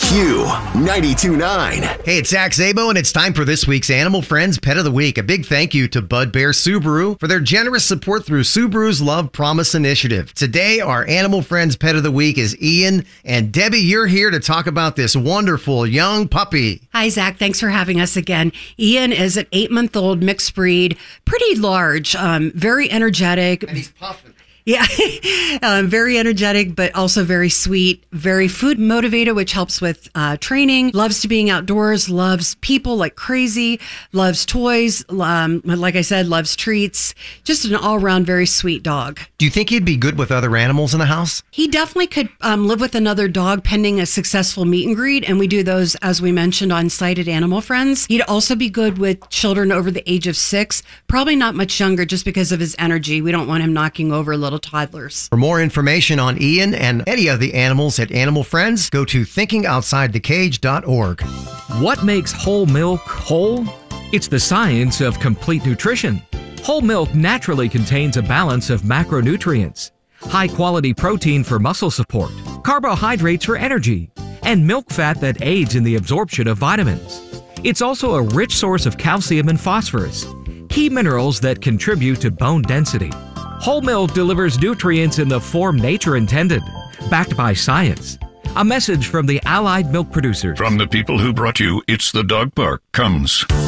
Q92.9. Hey, it's Zach Szabo, and it's time for this week's Animal Friends Pet of the Week. A big thank you to Bud Bear Subaru for their generous support through Subaru's Love Promise Initiative. Today, our Animal Friends Pet of the Week is Ian. And Debbie, you're here to talk about this wonderful young puppy. Hi, Zach. Thanks for having us again. Ian is an 8-month-old mixed breed, pretty large, very energetic. And he's puffing. Yeah, very energetic, but also very sweet, very food motivated, which helps with training, loves to being outdoors, loves people like crazy, loves toys, like I said, loves treats, just an all-around very sweet dog. Do you think he'd be good with other animals in the house? He definitely could live with another dog pending a successful meet and greet, and we do those, as we mentioned, on site at Animal Friends. He'd also be good with children over the age of 6, probably not much younger just because of his energy. We don't want him knocking over little toddlers. For more information on Ian and any of the animals at Animal Friends, go to thinkingoutsidethecage.org. What makes whole milk whole? It's the science of complete nutrition. Whole milk naturally contains a balance of macronutrients, high-quality protein for muscle support, carbohydrates for energy, and milk fat that aids in the absorption of vitamins. It's also a rich source of calcium and phosphorus, key minerals that contribute to bone density. Whole milk delivers nutrients in the form nature intended, backed by science. A message from the Allied Milk Producers. From the people who brought you It's the Dog Park comes